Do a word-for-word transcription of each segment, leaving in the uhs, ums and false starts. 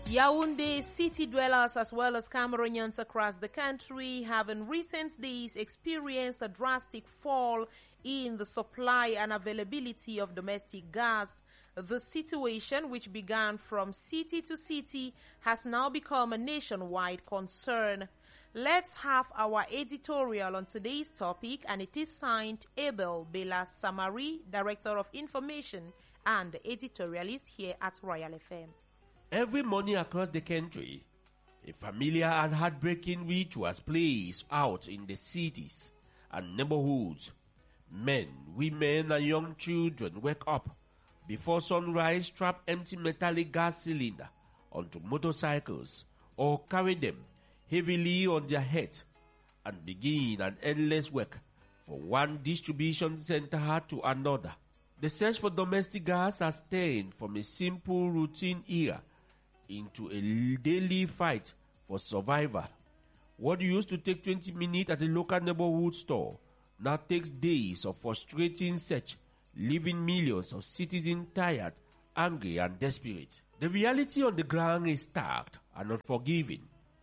Yaoundé city dwellers as well as Cameroonians across the country have in recent days experienced a drastic fall in the supply and availability of domestic gas. The situation, which began from city to city, has now become a nationwide concern. Let's have our editorial on today's topic, and it is signed Abel Bela Samari, Director of Information and editorialist here at Royal F M. Every morning across the country, a familiar and heartbreaking rituals plays out in the cities and neighborhoods. Men, women, and young children wake up before sunrise, strap empty metallic gas cylinder onto motorcycles or carry them heavily on their heads and begin an endless work from one distribution center to another. The search for domestic gas has turned from a simple routine era into a daily fight for survival. What used to take twenty minutes at a local neighborhood store now takes days of frustrating search, leaving millions of citizens tired, angry, and desperate. The reality on the ground is stark and unforgiving.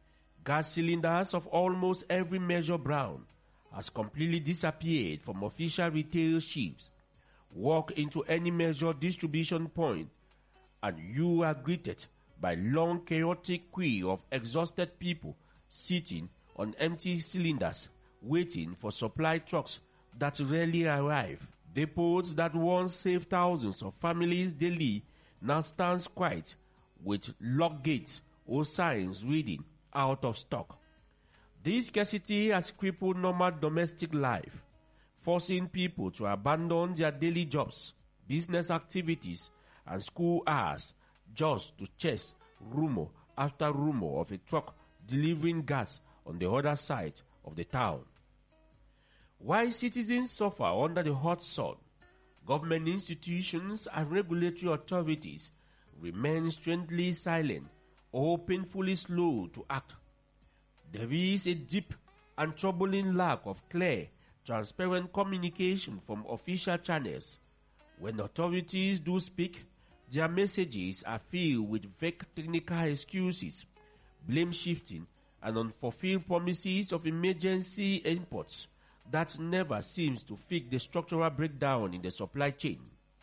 Gas cylinders of almost every measure brand has completely disappeared from official retail shelves. Walk into any major distribution point and you are greeted by long chaotic queue of exhausted people sitting on empty cylinders waiting for supply trucks that rarely arrive. Depots that once saved thousands of families daily now stands quiet with locked gates or signs reading out of stock. This scarcity has crippled normal domestic life, forcing people to abandon their daily jobs, business activities, and school hours just to chase rumor after rumor of a truck delivering gas on the other side of the town. While citizens suffer under the hot sun, government institutions and regulatory authorities remain strangely silent or painfully slow to act. There is a deep and troubling lack of clear, transparent communication from official channels. When authorities do speak, their messages are filled with vague technical excuses, blame shifting, and unfulfilled promises of emergency imports that never seems to fix the structural breakdown in the supply chain.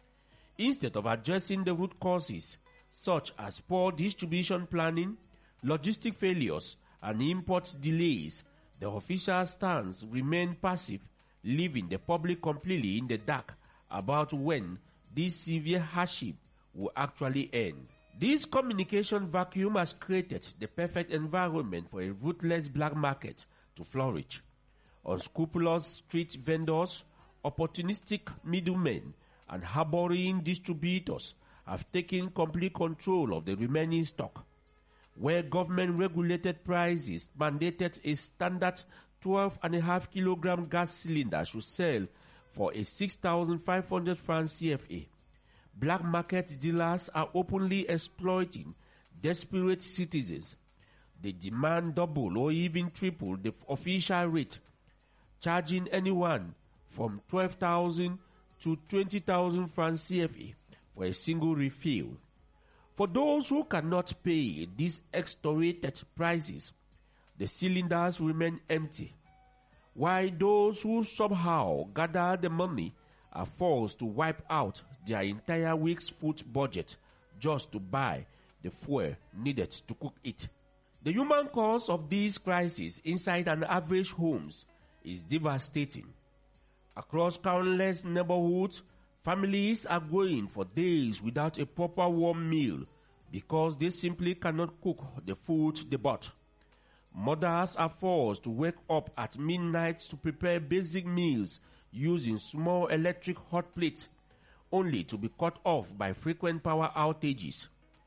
Instead of addressing the root causes, such as poor distribution planning, logistic failures, and import delays, the official stance remains passive, leaving the public completely in the dark about when this severe hardship will actually end. This communication vacuum has created the perfect environment for a ruthless black market to flourish. Unscrupulous street vendors, opportunistic middlemen, and harboring distributors have taken complete control of the remaining stock. Where government-regulated prices mandated a standard twelve point five kilogram gas cylinder should sell for a six thousand five hundred francs C F A. Black market dealers are openly exploiting desperate citizens. They demand double or even triple the official rate, charging anyone from twelve thousand to twenty thousand francs C F A for a single refill. For those who cannot pay these extorted prices, the cylinders remain empty, while those who somehow gather the money are forced to wipe out their entire week's food budget just to buy the fuel needed to cook it. The human cost of these crises inside an average homes is devastating. Across countless neighborhoods, families are going for days without a proper warm meal because they simply cannot cook the food they bought. Mothers are forced to wake up at midnight to prepare basic meals using small electric hot plates, only to be cut off by frequent power outages.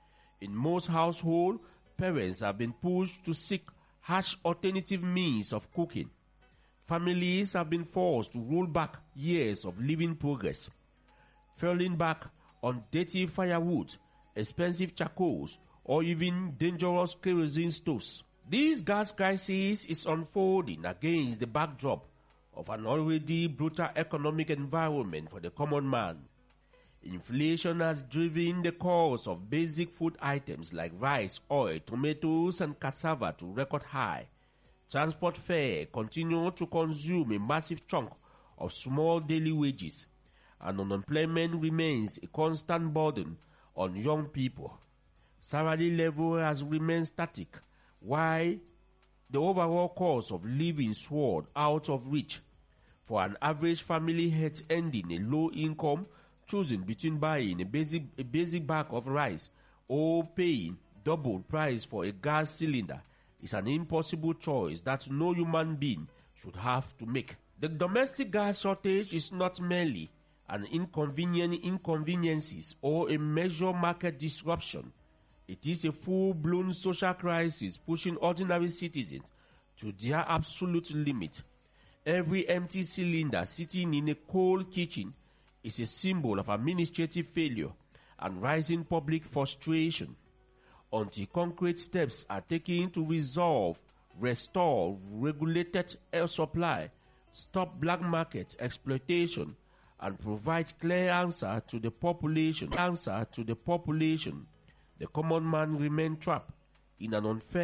In most households, parents have been pushed to seek harsh alternative means of cooking. Families have been forced to roll back years of living progress, falling back on dirty firewood, expensive charcoals, or even dangerous kerosene stoves. This gas crisis is unfolding against the backdrop of an already brutal economic environment for the common man. Inflation has driven the cost of basic food items like rice, oil, tomatoes, and cassava to record high. Transport fare continue to consume a massive chunk of small daily wages, and unemployment remains a constant burden on young people. Salary level has remained static, while the overall cost of living soared out of reach for an average family head ending a low income, choosing between buying a basic, a basic bag of rice or paying double price for a gas cylinder is an impossible choice that no human being should have to make. The domestic gas shortage is not merely an inconvenient inconveniences or a major market disruption. It is a full-blown social crisis pushing ordinary citizens to their absolute limit. Every empty cylinder sitting in a cold kitchen is a symbol of administrative failure and rising public frustration. Until concrete steps are taken to resolve, restore regulated air supply, stop black market exploitation, and provide clear answer to the population, answer to the population, the common man remains trapped in an unfair